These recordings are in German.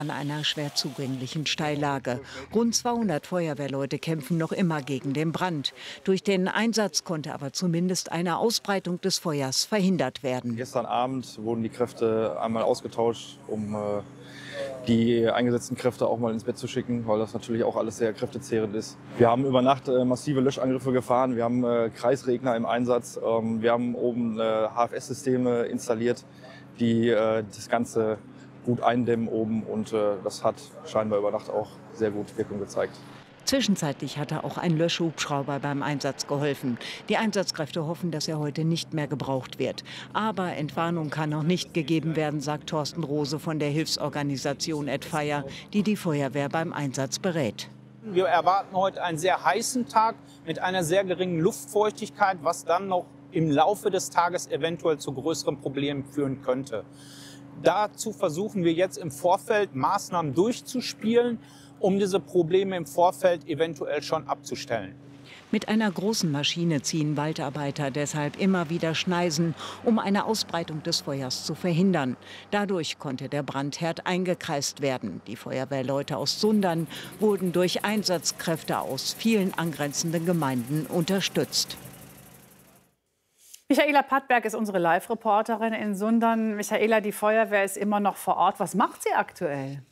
an einer schwer zugänglichen Steillage. Rund 200 Feuerwehrleute kämpfen noch immer gegen den Brand. Durch den Einsatz konnte aber zumindest eine Ausbreitung des Feuers verhindert werden. Gestern Abend wurden die Kräfte einmal ausgetauscht, um die eingesetzten Kräfte auch mal ins Bett zu schicken, weil das natürlich auch alles sehr kräftezehrend ist. Wir haben über Nacht massive Löschangriffe gefahren, wir haben Kreisregner im Einsatz, wir haben oben HFS-Systeme installiert, die das Ganze gut eindämmen oben, und das hat scheinbar über Nacht auch sehr gut Wirkung gezeigt. Zwischenzeitlich hatte auch ein Löschhubschrauber beim Einsatz geholfen. Die Einsatzkräfte hoffen, dass er heute nicht mehr gebraucht wird. Aber Entwarnung kann noch nicht gegeben werden, sagt Thorsten Rose von der Hilfsorganisation @Fire, die die Feuerwehr beim Einsatz berät. Wir erwarten heute einen sehr heißen Tag mit einer sehr geringen Luftfeuchtigkeit, was dann noch im Laufe des Tages eventuell zu größeren Problemen führen könnte. Dazu versuchen wir jetzt im Vorfeld Maßnahmen durchzuspielen, um diese Probleme im Vorfeld eventuell schon abzustellen. Mit einer großen Maschine ziehen Waldarbeiter deshalb immer wieder Schneisen, um eine Ausbreitung des Feuers zu verhindern. Dadurch konnte der Brandherd eingekreist werden. Die Feuerwehrleute aus Sundern wurden durch Einsatzkräfte aus vielen angrenzenden Gemeinden unterstützt. Michaela Pattberg ist unsere Live-Reporterin in Sundern. Michaela, die Feuerwehr ist immer noch vor Ort. Was macht sie aktuell?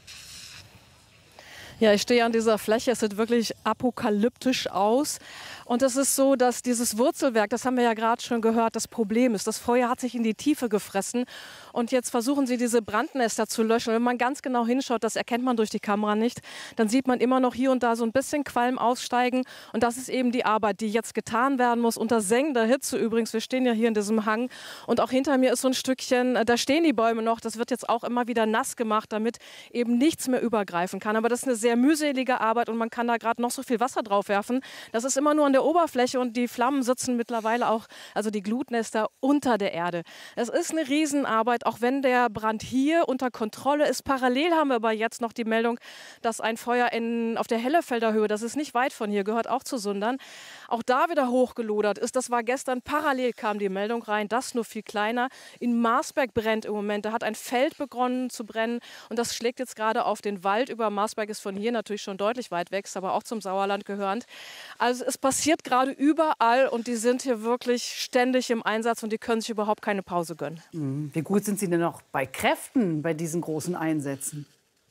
Ja, ich stehe an dieser Fläche. Es sieht wirklich apokalyptisch aus. Und es ist so, dass dieses Wurzelwerk, das haben wir ja gerade schon gehört, das Problem ist. Das Feuer hat sich in die Tiefe gefressen. Und jetzt versuchen sie, diese Brandnester zu löschen. Und wenn man ganz genau hinschaut, das erkennt man durch die Kamera nicht, dann sieht man immer noch hier und da so ein bisschen Qualm aussteigen. Und das ist eben die Arbeit, die jetzt getan werden muss. Unter sengender Hitze übrigens. Wir stehen ja hier in diesem Hang. Und auch hinter mir ist so ein Stückchen, da stehen die Bäume noch. Das wird jetzt auch immer wieder nass gemacht, damit eben nichts mehr übergreifen kann. Aber das ist eine sehr mühselige Arbeit und man kann da gerade noch so viel Wasser drauf werfen. Das ist immer nur an der Oberfläche und die Flammen sitzen mittlerweile auch, also die Glutnester, unter der Erde. Es ist eine Riesenarbeit, auch wenn der Brand hier unter Kontrolle ist. Parallel haben wir aber jetzt noch die Meldung, dass ein Feuer auf der Hellefelder Höhe, das ist nicht weit von hier, gehört auch zu Sundern, auch da wieder hochgelodert ist. Das war gestern, parallel kam die Meldung rein, das nur viel kleiner. In Marsberg brennt im Moment, da hat ein Feld begonnen zu brennen und das schlägt jetzt gerade auf den Wald über. Marsberg ist von hier natürlich schon deutlich weit weg, aber auch zum Sauerland gehörend. Also es passiert gerade überall und die sind hier wirklich ständig im Einsatz und die können sich überhaupt keine Pause gönnen. Wie gut sind Sie denn noch bei Kräften bei diesen großen Einsätzen?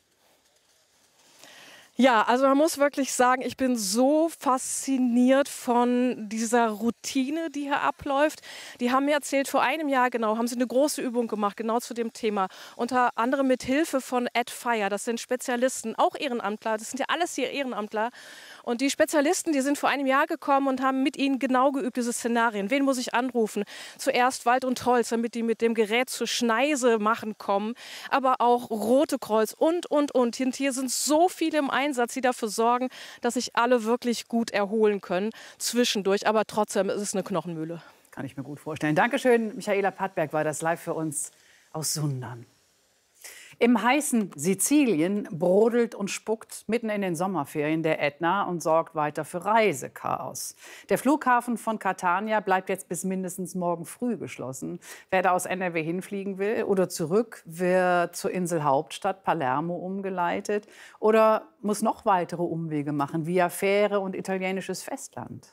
Ja, also man muss wirklich sagen, ich bin so fasziniert von dieser Routine, die hier abläuft. Die haben mir erzählt, vor einem Jahr genau, haben sie eine große Übung gemacht, genau zu dem Thema. Unter anderem mit Hilfe von @Fire, das sind Spezialisten, auch Ehrenamtler, das sind ja alles hier Ehrenamtler. Und die Spezialisten, die sind vor einem Jahr gekommen und haben mit ihnen genau geübt, diese Szenarien. Wen muss ich anrufen? Zuerst Wald und Holz, damit die mit dem Gerät zur Schneise machen kommen. Aber auch Rote Kreuz und. Und hier sind so viele im Einsatz, die dafür sorgen, dass sich alle wirklich gut erholen können zwischendurch. Aber trotzdem ist es eine Knochenmühle. Kann ich mir gut vorstellen. Dankeschön, Michaela Pattberg war das live für uns aus Sundern. Im heißen Sizilien brodelt und spuckt mitten in den Sommerferien der Ätna und sorgt weiter für Reisechaos. Der Flughafen von Catania bleibt jetzt bis mindestens morgen früh geschlossen. Wer da aus NRW hinfliegen will oder zurück, wird zur Inselhauptstadt Palermo umgeleitet oder muss noch weitere Umwege machen via Fähre und italienisches Festland.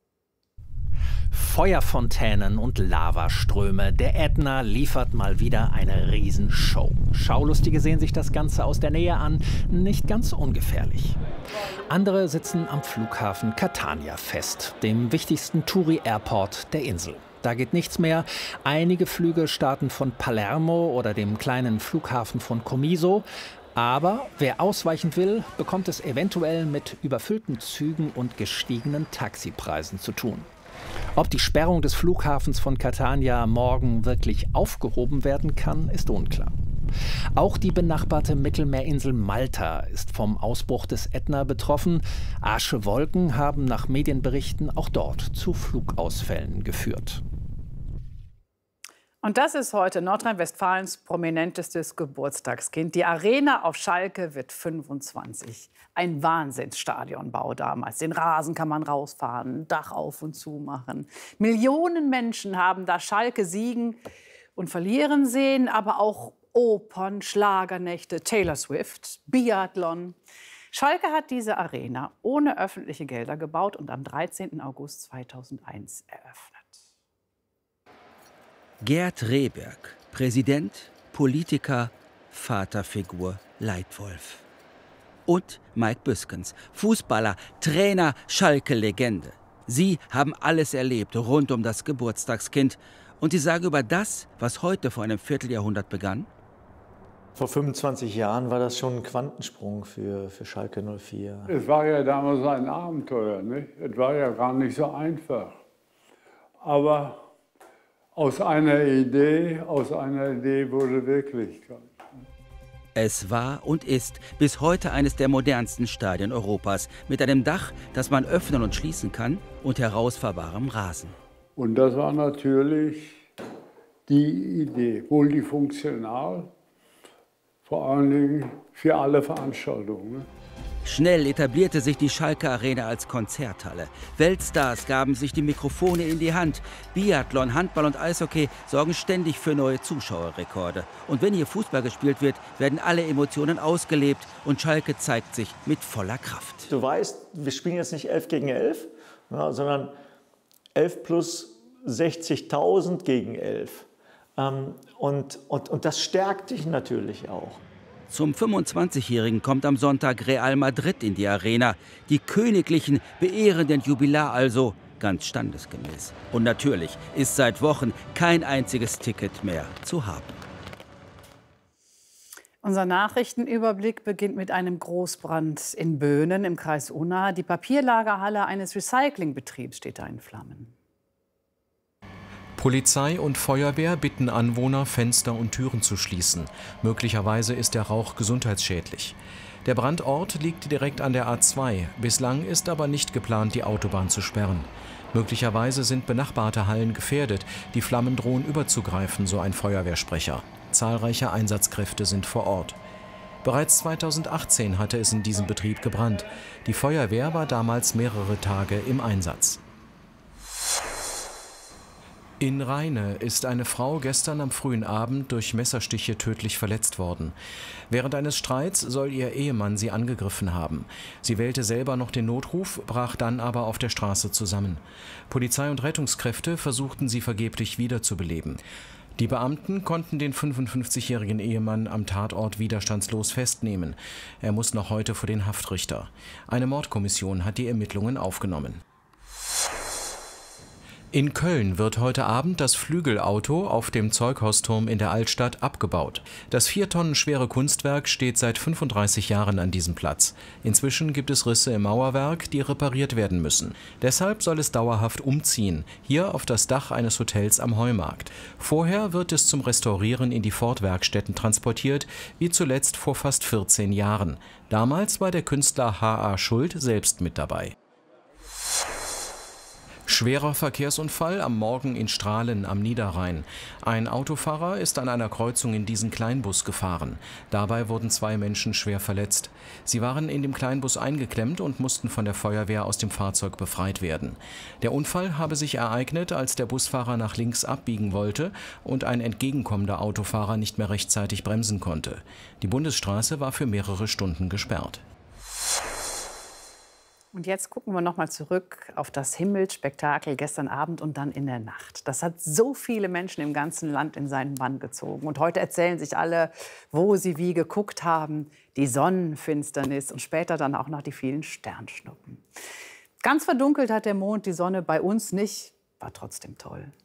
Feuerfontänen und Lavaströme. Der Ätna liefert mal wieder eine Riesenshow. Schaulustige sehen sich das Ganze aus der Nähe an. Nicht ganz ungefährlich. Andere sitzen am Flughafen Catania fest, dem wichtigsten Touri-Airport der Insel. Da geht nichts mehr. Einige Flüge starten von Palermo oder dem kleinen Flughafen von Comiso. Aber wer ausweichen will, bekommt es eventuell mit überfüllten Zügen und gestiegenen Taxipreisen zu tun. Ob die Sperrung des Flughafens von Catania morgen wirklich aufgehoben werden kann, ist unklar. Auch die benachbarte Mittelmeerinsel Malta ist vom Ausbruch des Ätna betroffen. Aschewolken haben nach Medienberichten auch dort zu Flugausfällen geführt. Und das ist heute Nordrhein-Westfalens prominentestes Geburtstagskind. Die Arena auf Schalke wird 25. Ein Wahnsinnsstadionbau damals. Den Rasen kann man rausfahren, Dach auf und zu machen. Millionen Menschen haben da Schalke siegen und verlieren sehen, aber auch Opern, Schlagernächte, Taylor Swift, Biathlon. Schalke hat diese Arena ohne öffentliche Gelder gebaut und am 13. August 2001 eröffnet. Gerd Rehberg, Präsident, Politiker, Vaterfigur, Leitwolf. Und Mike Büskens, Fußballer, Trainer, Schalke-Legende. Sie haben alles erlebt rund um das Geburtstagskind. Und sie sagen über das, was heute vor einem Vierteljahrhundert begann: Vor 25 Jahren war das schon ein Quantensprung für Schalke 04. Es war ja damals ein Abenteuer, nicht? Es war ja gar nicht so einfach. Aber aus einer Idee wurde Wirklichkeit. Es war und ist bis heute eines der modernsten Stadien Europas, mit einem Dach, das man öffnen und schließen kann, und herausfahrbarem Rasen. Und das war natürlich die Idee, multifunktional, vor allen Dingen für alle Veranstaltungen. Schnell etablierte sich die Schalke Arena als Konzerthalle. Weltstars gaben sich die Mikrofone in die Hand. Biathlon, Handball und Eishockey sorgen ständig für neue Zuschauerrekorde. Und wenn hier Fußball gespielt wird, werden alle Emotionen ausgelebt und Schalke zeigt sich mit voller Kraft. Du weißt, wir spielen jetzt nicht 11 gegen 11, sondern 11 plus 60.000 gegen 11. Und das stärkt dich natürlich auch. Zum 25-Jährigen kommt am Sonntag Real Madrid in die Arena. Die Königlichen beehren den Jubilar also ganz standesgemäß. Und natürlich ist seit Wochen kein einziges Ticket mehr zu haben. Unser Nachrichtenüberblick beginnt mit einem Großbrand in Böhnen im Kreis Unna. Die Papierlagerhalle eines Recyclingbetriebs steht da in Flammen. Polizei und Feuerwehr bitten Anwohner, Fenster und Türen zu schließen. Möglicherweise ist der Rauch gesundheitsschädlich. Der Brandort liegt direkt an der A2. Bislang ist aber nicht geplant, die Autobahn zu sperren. Möglicherweise sind benachbarte Hallen gefährdet. Die Flammen drohen überzugreifen, so ein Feuerwehrsprecher. Zahlreiche Einsatzkräfte sind vor Ort. Bereits 2018 hatte es in diesem Betrieb gebrannt. Die Feuerwehr war damals mehrere Tage im Einsatz. In Rheine ist eine Frau gestern am frühen Abend durch Messerstiche tödlich verletzt worden. Während eines Streits soll ihr Ehemann sie angegriffen haben. Sie wählte selber noch den Notruf, brach dann aber auf der Straße zusammen. Polizei und Rettungskräfte versuchten sie vergeblich wiederzubeleben. Die Beamten konnten den 55-jährigen Ehemann am Tatort widerstandslos festnehmen. Er muss noch heute vor den Haftrichter. Eine Mordkommission hat die Ermittlungen aufgenommen. In Köln wird heute Abend das Flügelauto auf dem Zeughausturm in der Altstadt abgebaut. Das 4 Tonnen schwere Kunstwerk steht seit 35 Jahren an diesem Platz. Inzwischen gibt es Risse im Mauerwerk, die repariert werden müssen. Deshalb soll es dauerhaft umziehen, hier auf das Dach eines Hotels am Heumarkt. Vorher wird es zum Restaurieren in die Ford-Werkstätten transportiert, wie zuletzt vor fast 14 Jahren. Damals war der Künstler H.A. Schuld selbst mit dabei. Schwerer Verkehrsunfall am Morgen in Strahlen am Niederrhein. Ein Autofahrer ist an einer Kreuzung in diesen Kleinbus gefahren. Dabei wurden 2 Menschen schwer verletzt. Sie waren in dem Kleinbus eingeklemmt und mussten von der Feuerwehr aus dem Fahrzeug befreit werden. Der Unfall habe sich ereignet, als der Busfahrer nach links abbiegen wollte und ein entgegenkommender Autofahrer nicht mehr rechtzeitig bremsen konnte. Die Bundesstraße war für mehrere Stunden gesperrt. Und jetzt gucken wir noch mal zurück auf das Himmelsspektakel gestern Abend und dann in der Nacht. Das hat so viele Menschen im ganzen Land in seinen Bann gezogen. Und heute erzählen sich alle, wo sie wie geguckt haben. Die Sonnenfinsternis und später dann auch noch die vielen Sternschnuppen. Ganz verdunkelt hat der Mond die Sonne bei uns nicht, war trotzdem toll.